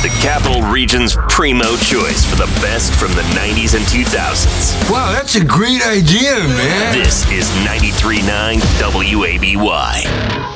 the Capital Region's primo choice for the best from the 90s and 2000s. Wow, that's a great idea, man. This is 93.9 WABY.